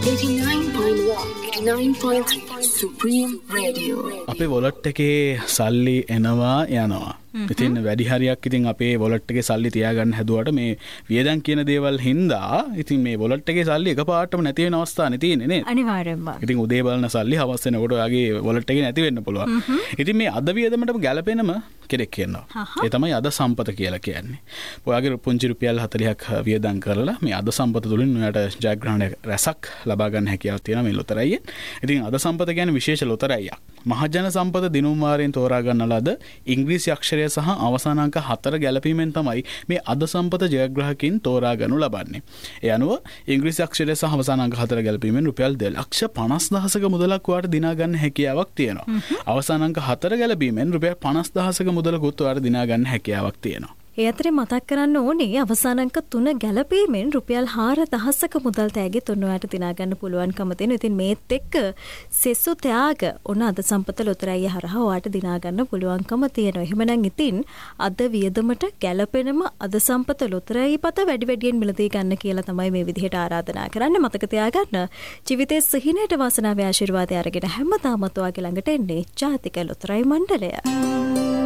89.3 Supreme Radio. අපේ wallet එකේ සල්ලි එනවා යනවා. ඉතින් වැඩි හරියක් ඉතින් අපේ වොලට් එකේ සල්ලි තියාගන්න හැදුවට මේ වියදම් කියන දේවල් හින්දා ඉතින් මේ වොලට් එකේ සල්ලි එකපාරටම නැති වෙන අවස්ථානේ තියෙන්නේ නේද? අනිවාර්යෙන්ම. ඉතින් උදේ බලන සල්ලි හවස වෙනකොට ඔයාගේ වොලට් එකේ නැති වෙන්න පුළුවන්. ඉතින් මේ අද වියදමටම ගැලපෙනම කෙනෙක් කියනවා. ඒ තමයි අද සම්පත කියලා කියන්නේ. ඔයාගේ පුංචි රුපියල් 40ක් වියදම් කරලා මේ අද සම්පත තුලින් ඔයාට ජයග්‍රහණ රැසක් ලබා ගන්න හැකියාවක් තියෙනවා මේ ලොතරැයියෙන්. ඉතින් අද සම්පත කියන්නේ විශේෂ ලොතරැයියක්. මහජන සම්පත දිනුම් වාරයෙන් තෝරා ගන්න ලද ඉංග්‍රීසි අක්ෂරය සහ අවසාන අංක 4 ගැලපීමෙන් තමයි මේ අද සම්පත ජයග්‍රාහකින් තෝරා ගනු ලබන්නේ. ඒ අනුව ඉංග්‍රීසි අක්ෂරය සහ අවසාන අංක 4 ගැලපීමෙන් රුපියල් 2,50,000ක මුදලක් ඔයාලට දිනා ගන්න හැකියාවක් තියෙනවා. අවසාන අංක 4 ගැලපීමෙන් රුපියල් 50,000ක මුදලකුත් ඔයාලට දිනා ගන්න හැකියාවක් තියෙනවා. ඒ අතරේ මතක් කරන්න ඕනේ අවසාන අංක 3 ගැලපීමෙන් රුපියල් 4,000ක මුදල් තෑගි තුනට දිනා ගන්න පුළුවන්කම තියෙනවා. ඉතින් මේත් එක්ක සෙසු ත්‍යාග ඔන්න අද සම්පත ලොතරැයිය හරහා ඔයාට දිනා ගන්න පුළුවන්කම තියෙනවා. එහෙමනම් ඉතින් අද වියදමට ගැලපෙනම අද සම්පත ලොතරැයි පත වැඩි වැඩියෙන් මිලදී ගන්න කියලා තමයි මේ විදිහට ආරාධනා කරන්නේ. මතක තියාගන්න ජීවිතයේ සිහිනයට වාසනාවේ ආශිර්වාදය අරගෙන හැමදාමත් ඔයාගේ ළඟට එන්නේ ජාතික ලොතරැයි මණ්ඩලය.